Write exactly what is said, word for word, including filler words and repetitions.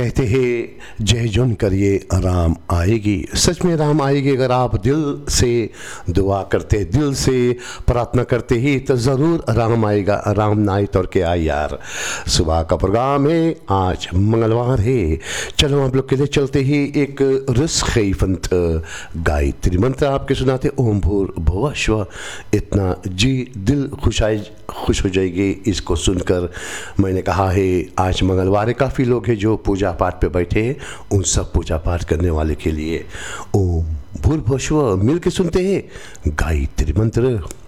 कहते हैं जय जुन करिए राम आएगी। सच में राम आएगी अगर आप दिल से दुआ करते, दिल से प्रार्थना करते ही तो ज़रूर राम आएगा। राम ना आए तो क्या यार। सुबह का प्रोग्राम है, आज मंगलवार है। चलो आप लोग के लिए चलते ही एक रसखैफंत गायत्री मंत्र आपके सुनाते। ओम भूर भुवः स्वः। इतना जी दिल खुश आए खुश हो जाएगी इसको सुनकर। मैंने कहा है आज मंगलवार है, काफ़ी लोग हैं जो पूजा पाठ पे बैठे हैं, उन सब पूजा पाठ करने वाले के लिए ओम भूर्भुवः स्वः मिल के सुनते हैं गायत्री मंत्र।